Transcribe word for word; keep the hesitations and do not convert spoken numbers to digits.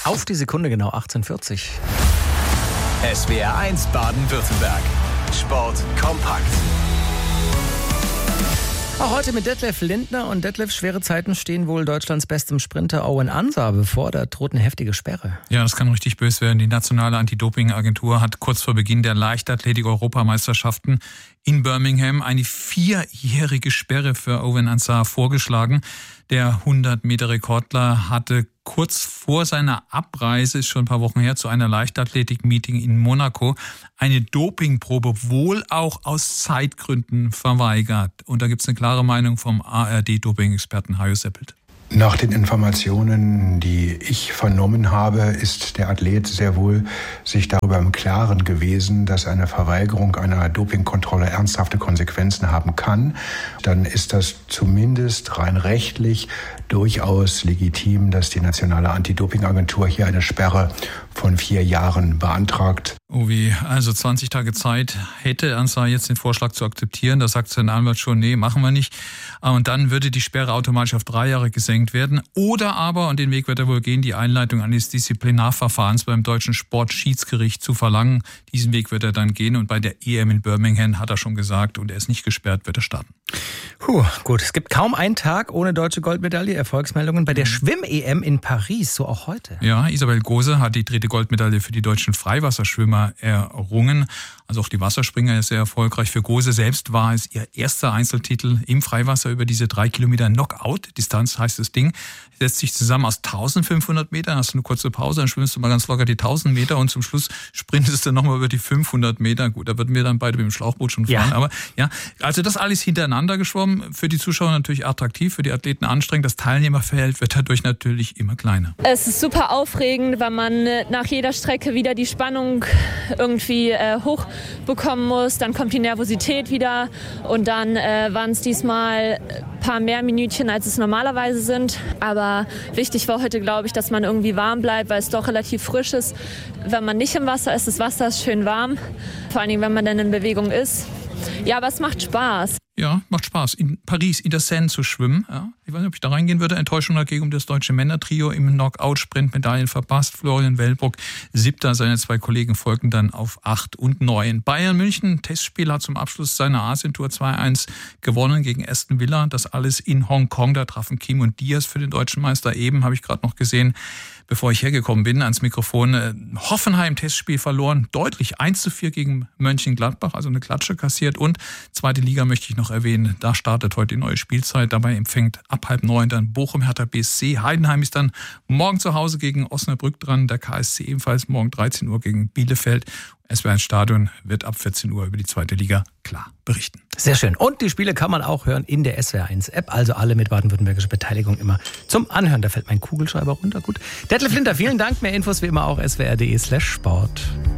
Auf die Sekunde genau achtzehn Uhr vierzig. S W R eins Baden-Württemberg. Sport kompakt. Auch heute mit Detlef Lindner. Und Detlef, schwere Zeiten stehen wohl Deutschlands bestem Sprinter Owen Ansah bevor. Da droht eine heftige Sperre. Ja, das kann richtig böse werden. Die nationale Anti-Doping-Agentur hat kurz vor Beginn der Leichtathletik-Europameisterschaften in Birmingham eine vierjährige Sperre für Owen Ansah vorgeschlagen. Der hundert-Meter-Rekordler hatte kurz vor seiner Abreise, ist schon ein paar Wochen her, zu einer Leichtathletik-Meeting in Monaco, eine Dopingprobe wohl auch aus Zeitgründen verweigert. Und da gibt es eine klare Meinung vom A R D-Doping-Experten Hajo Seppelt. Nach den Informationen, die ich vernommen habe, ist der Athlet sehr wohl sich darüber im Klaren gewesen, dass eine Verweigerung einer Dopingkontrolle ernsthafte Konsequenzen haben kann. Dann ist das zumindest rein rechtlich durchaus legitim, dass die nationale Anti-Doping-Agentur hier eine Sperre von vier Jahren beantragt. Oh wie, also zwanzig Tage Zeit hätte Ansah jetzt den Vorschlag zu akzeptieren. Da sagt sein Anwalt schon, nee, machen wir nicht. Und dann würde die Sperre automatisch auf drei Jahre gesenkt werden. Oder aber, und den Weg wird er wohl gehen, die Einleitung eines Disziplinarverfahrens beim deutschen Sportschiedsgericht zu verlangen. Diesen Weg wird er dann gehen. Und bei der E M in Birmingham hat er schon gesagt, und er ist nicht gesperrt, wird er starten. Puh, gut, es gibt kaum einen Tag ohne deutsche Goldmedaille. Erfolgsmeldungen bei der Schwimm-E M in Paris, so auch heute. Ja, Isabel Gose hat die dritte Goldmedaille für die deutschen Freiwasserschwimmer errungen. Also auch die Wasserspringer ist sehr erfolgreich. Für Gose selbst war es ihr erster Einzeltitel im Freiwasser über diese drei Kilometer Knockout-Distanz, heißt das Ding. Setzt sich zusammen aus eintausendfünfhundert Metern, hast du eine kurze Pause, dann schwimmst du mal ganz locker die tausend Meter und zum Schluss sprintest du nochmal über die fünfhundert Meter. Gut, da würden wir dann beide mit dem Schlauchboot schon fahren. Ja. Aber ja, also das alles hintereinander geschwommen. Für die Zuschauer natürlich attraktiv, für die Athleten anstrengend. Das Teilnehmerfeld wird dadurch natürlich immer kleiner. Es ist super aufregend, weil man nach jeder Strecke wieder die Spannung irgendwie äh, hochbekommen muss. Dann kommt die Nervosität wieder und dann äh, waren es diesmal ein paar mehr Minütchen, als es normalerweise sind. Aber wichtig war heute, glaube ich, dass man irgendwie warm bleibt, weil es doch relativ frisch ist. Wenn man nicht im Wasser ist, das Wasser ist schön warm. Vor allen Dingen, wenn man dann in Bewegung ist. Ja, aber es macht Spaß. Ja, macht Spaß. In Paris in der Seine zu schwimmen. Ja, ich weiß nicht, ob ich da reingehen würde. Enttäuschung dagegen um das deutsche Männertrio im Knockout-Sprint. Medaillen verpasst. Florian Wellbrock, siebter. Seine zwei Kollegen folgten dann auf acht und neun. Bayern München, Testspiel, hat zum Abschluss seiner Asien-Tour zwei eins gewonnen gegen Aston Villa. Das alles in Hongkong. Da trafen Kim und Diaz für den deutschen Meister. Eben habe ich gerade noch gesehen, bevor ich hergekommen bin, ans Mikrofon. Hoffenheim Testspiel verloren. Deutlich eins zu vier gegen Mönchengladbach. Also eine Klatsche kassiert. Und zweite Liga möchte ich noch erwähnen. Da startet heute die neue Spielzeit. Dabei empfängt ab halb neun dann Bochum, Hertha B S C. Heidenheim ist dann morgen zu Hause gegen Osnabrück dran. Der K S C ebenfalls morgen dreizehn Uhr gegen Bielefeld. S W R eins Stadion wird ab vierzehn Uhr über die zweite Liga klar berichten. Sehr schön. Und die Spiele kann man auch hören in der S W R eins App. Also alle mit baden-württembergischer Beteiligung immer zum Anhören. Da fällt mein Kugelschreiber runter. Gut. Detlef Lindner, vielen Dank. Mehr Infos wie immer auch S W R punkt D E slash Sport.